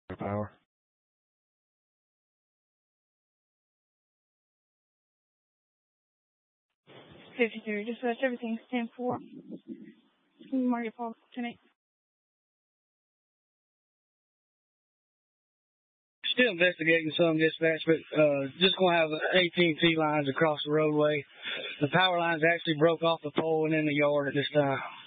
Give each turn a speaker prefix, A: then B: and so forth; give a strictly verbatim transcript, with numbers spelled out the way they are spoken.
A: Power.
B: fifty-three, dispatch everything, stand four. Market Paul, ten eight.
C: Still investigating some dispatch, but uh, just going to have A T and T lines across the roadway. The power lines actually broke off the pole and in the yard at this time.